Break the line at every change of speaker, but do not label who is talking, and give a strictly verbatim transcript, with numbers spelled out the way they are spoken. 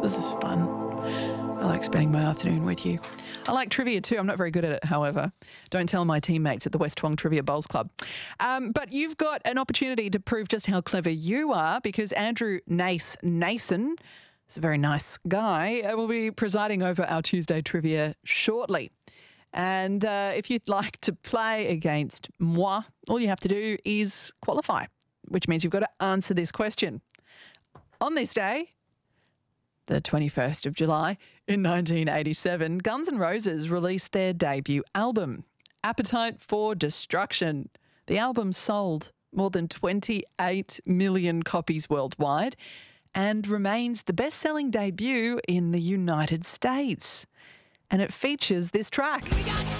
This is fun. I like spending my afternoon with you. I like trivia too. I'm not very good at it, however. Don't tell my teammates at the West Twong Trivia Bowls Club. Um, but you've got an opportunity to prove just how clever you are, because Andrew Nace Nason, he's a very nice guy, uh, will be presiding over our Tuesday trivia shortly. And uh, if you'd like to play against moi, all you have to do is qualify, which means you've got to answer this question. On this day, the twenty-first of July in nineteen eighty-seven, Guns N' Roses released their debut album, Appetite for Destruction. The album sold more than twenty-eight million copies worldwide and remains the best-selling debut in the United States. And it features this track.